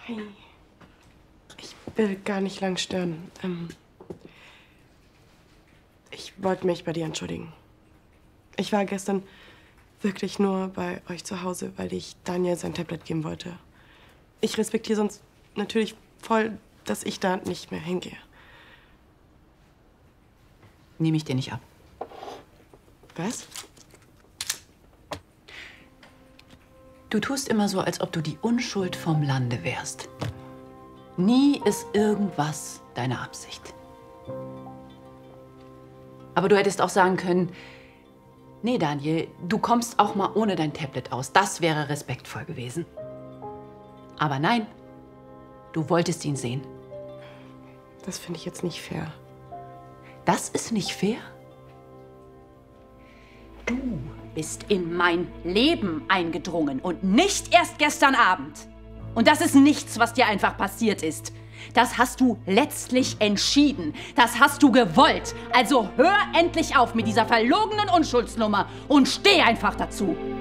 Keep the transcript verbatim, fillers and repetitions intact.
Hi. Ich will gar nicht lang stören. Ähm, ich wollte mich bei dir entschuldigen. Ich war gestern wirklich nur bei euch zu Hause, weil ich Daniel sein Tablet geben wollte. Ich respektiere sonst natürlich voll, dass ich da nicht mehr hingehe. Nehme ich dir nicht ab. Was? Du tust immer so, als ob du die Unschuld vom Lande wärst. Nie ist irgendwas deine Absicht. Aber du hättest auch sagen können, nee, Daniel, du kommst auch mal ohne dein Tablet aus. Das wäre respektvoll gewesen. Aber nein, du wolltest ihn sehen. Das finde ich jetzt nicht fair. Das ist nicht fair? Du bist in mein Leben eingedrungen und nicht erst gestern Abend. Und das ist nichts, was dir einfach passiert ist. Das hast du letztlich entschieden. Das hast du gewollt. Also hör endlich auf mit dieser verlogenen Unschuldsnummer und steh einfach dazu.